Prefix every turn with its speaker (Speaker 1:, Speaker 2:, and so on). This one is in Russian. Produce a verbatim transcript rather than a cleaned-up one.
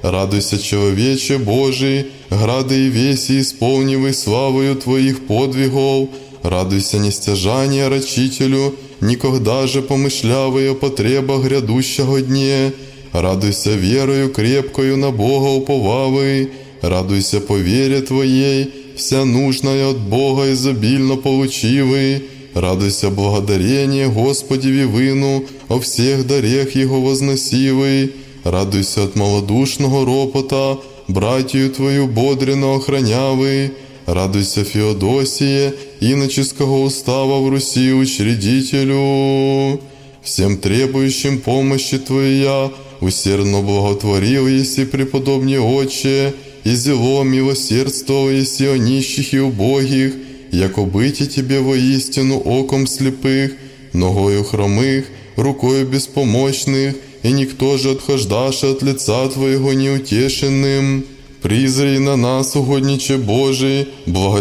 Speaker 1: Радуйся, человече Божий, грады и веси исполнивай славою Твоих подвигов. Радуйся, нестяжание рачителю, никогда же помышлявай о потребах грядущего дне. Радуйся верою крепкою на Бога уповавый. Радуйся по вере Твоей, вся нужная от Бога изобильно получивый. Радуйся благодарение Господи вину, о всех дарех Его возносивый. Радуйся от малодушного ропота, братью Твою бодренно охранявый. Радуйся, Феодосие, иноческого устава в Руси учредителю. Всем требующим помощи Твоя усердно благотворил, еси преподобнее Отче, и зело милосердствовал, еси о нищих и убогих, яко быти Тебе воистину оком слепых, ногою хромых, рукою беспомощных, и никто же отхождашь от лица Твоего неутешенным. Призри на нас, угодниче Божий, благо